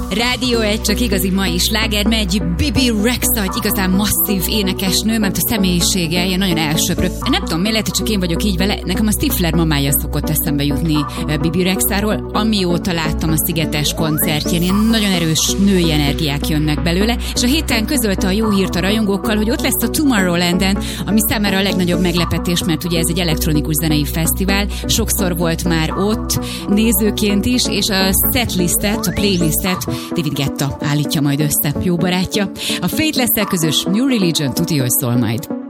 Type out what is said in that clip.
Rádió 1, csak igazi mai sláger megy. Bibi Rexha, egy igazán masszív énekesnő, mert a személyisége ilyen nagyon elsöprő. Nem tudom, miért lehet, hogy csak én vagyok így vele. Nekem a Stifler mamája szokott eszembe jutni Bibi Rexháról. Amióta láttam a Szigetes koncertjén, ilyen nagyon erős női energiák jönnek belőle, és a héten közölte a jó hírt a rajongókkal, hogy ott lesz a Tomorrowlanden, ami számára a legnagyobb meglepetés, mert ugye ez egy elektronikus zenei fesztivál. Sokszor volt már ott nézőként is, és a setlistet, a playlistet David Guetta állítja majd össze, jó barátja. A Faithless-tel közös New Religion tuti, hogy szól majd.